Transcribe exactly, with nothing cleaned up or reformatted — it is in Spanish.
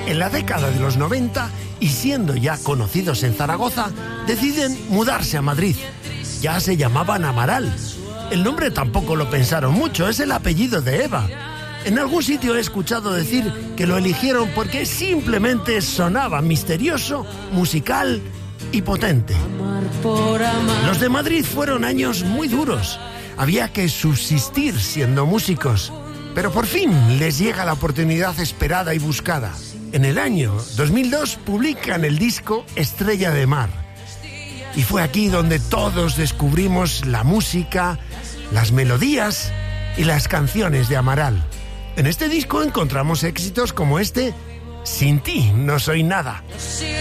En la década de los noventa, y siendo ya conocidos en Zaragoza, deciden mudarse a Madrid. Ya se llamaban Amaral. El nombre tampoco lo pensaron mucho, es el apellido de Eva. En algún sitio he escuchado decir que lo eligieron porque simplemente sonaba misterioso, musical y potente. Los de Madrid fueron años muy duros. Había que subsistir siendo músicos. Pero por fin les llega la oportunidad esperada y buscada. En el año dos mil dos publican el disco Estrella de Mar. Y fue aquí donde todos descubrimos la música, las melodías y las canciones de Amaral. En este disco encontramos éxitos como este, Sin ti no soy nada.